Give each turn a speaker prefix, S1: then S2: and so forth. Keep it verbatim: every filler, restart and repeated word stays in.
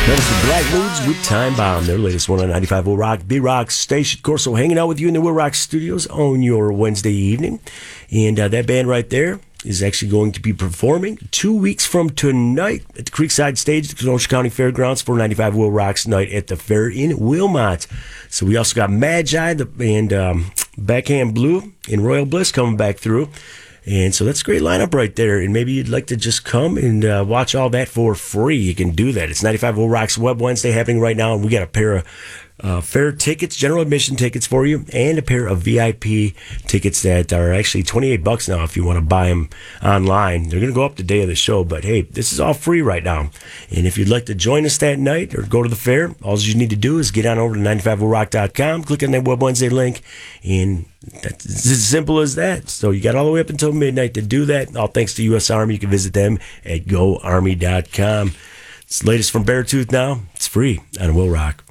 S1: That was the Black Moods with Time Bomb, their latest one on ninety-five Will Rock, the Rock Station. Corso hanging out with you in the Will Rock Studios on your Wednesday evening. And uh, that band right there is actually going to be performing two weeks from tonight at the Creekside Stage, the Kenosha County Fairgrounds, for ninety-five Will Rock's Night at the Fair in Wilmot. So we also got Magi the, and um, Backhand Blue and Royal Bliss coming back through. And so that's a great lineup right there. And maybe you'd like to just come and uh, watch all that for free. You can do that. It's ninety-five Will Rock's Web Wednesday happening right now. And we got a pair of uh, fair tickets, general admission tickets for you, and a pair of V I P tickets that are actually twenty-eight bucks now if you want to buy them online. They're going to go up the day of the show. But, hey, this is all free right now. And if you'd like to join us that night or go to the fair, all you need to do is get on over to ninety-five will rock dot com, click on that Web Wednesday link, and that's as simple as that. So you got all the way up until midnight to do that. All thanks to U S Army. You can visit them at go army dot com. It's the latest from Beartooth now. It's free on Will Rock.